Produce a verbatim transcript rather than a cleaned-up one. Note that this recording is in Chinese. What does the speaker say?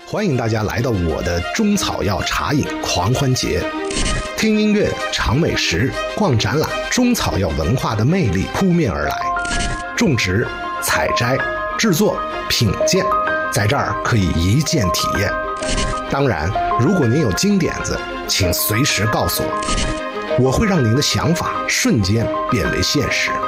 欢迎大家来到我的中草药茶饮狂欢节，听音乐、尝美食、逛展览，中草药文化的魅力扑面而来。种植、采摘、制作、品鉴，在这儿可以一键体验。当然，如果您有金点子，请随时告诉我，我会让您的想法瞬间变为现实。